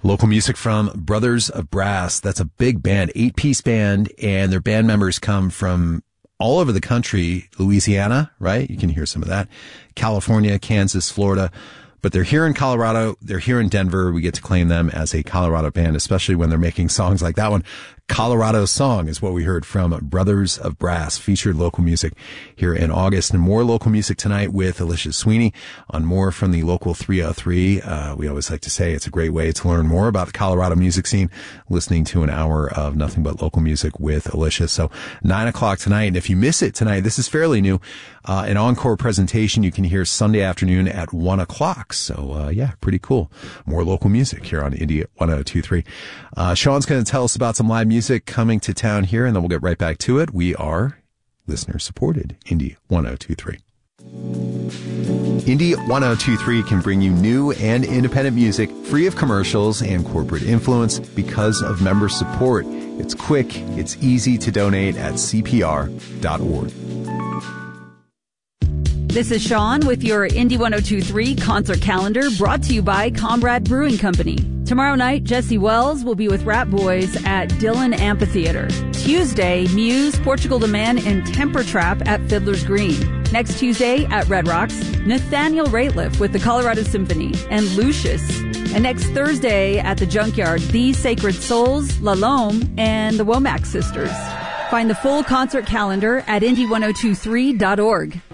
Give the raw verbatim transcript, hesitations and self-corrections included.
Local music from Brothers of Brass. That's a big band, eight-piece band, and their band members come from all over the country. Louisiana, right? You can hear some of that. California, Kansas, Florida. But they're here in Colorado. They're here in Denver. We get to claim them as a Colorado band, especially when they're making songs like that one. Colorado Song is what we heard from Brothers of Brass, featured local music here in August. And more local music tonight with Alicia Sweeney on more from the Local three oh three. Uh, we always like to say it's a great way to learn more about the Colorado music scene, listening to an hour of nothing but local music with Alicia. So nine o'clock tonight. And if you miss it tonight, this is fairly new. Uh, an encore presentation you can hear Sunday afternoon at one o'clock. So, uh, yeah, pretty cool. More local music here on Indy one oh two three. Uh, Sean's going to tell us about some live music coming to town here, and then we'll get right back to it. We are listener supported, Indy one oh two three. Indy one oh two three can bring you new and independent music free of commercials and corporate influence because of member support. It's quick, it's easy to donate at C P R dot org. This is Sean with your Indy one oh two three concert calendar, brought to you by Comrade Brewing Company. Tomorrow night, Jesse Wells will be with Rat Boys at Dillon Amphitheater. Tuesday, Muse, Portugal the Man, and Temper Trap at Fiddler's Green. Next Tuesday at Red Rocks, Nathaniel Rateliff with the Colorado Symphony and Lucius. And next Thursday at the Junkyard, The Sacred Souls, La Lome, and the Womack Sisters. Find the full concert calendar at Indy one oh two three dot org.